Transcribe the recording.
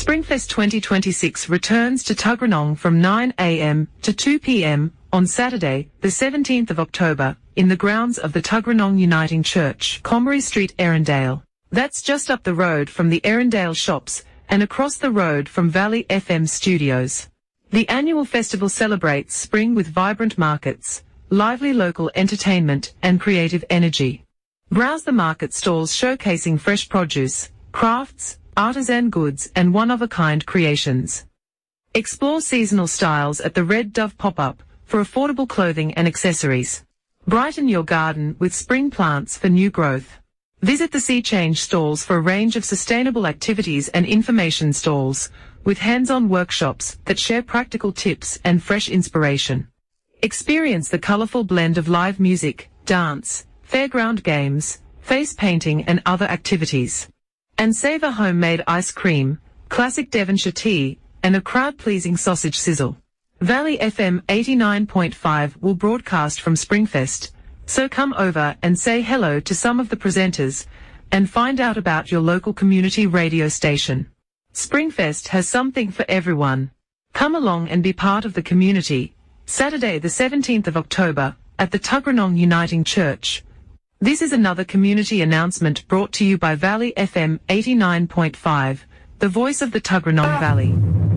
Springfest 2026 returns to Tuggeranong from 9 a.m. to 2 p.m. on Saturday, the 17th of October, in the grounds of the Tuggeranong Uniting Church, Comrie Street, Erindale. That's just up the road from the Erindale shops and across the road from Valley FM studios. The annual festival celebrates spring with vibrant markets, lively local entertainment and creative energy. Browse the market stalls showcasing fresh produce, crafts, artisan goods and one-of-a-kind creations. Explore seasonal styles at the Red Dove pop-up for affordable clothing and accessories. Brighten your garden with spring plants for new growth. Visit the Sea Change stalls for a range of sustainable activities and information stalls, with hands-on workshops that share practical tips and fresh inspiration. Experience the colourful blend of live music, dance, fairground games, face painting and other activities. And savour homemade ice cream, classic Devonshire tea, and a crowd-pleasing sausage sizzle. Valley FM 89.5 will broadcast from Springfest, so come over and say hello to some of the presenters and find out about your local community radio station. Springfest has something for everyone. Come along and be part of the community. Saturday the 17th of October at the Tuggeranong Uniting Church. This is another community announcement brought to you by Valley FM 89.5, the voice of the Tuggeranong Valley.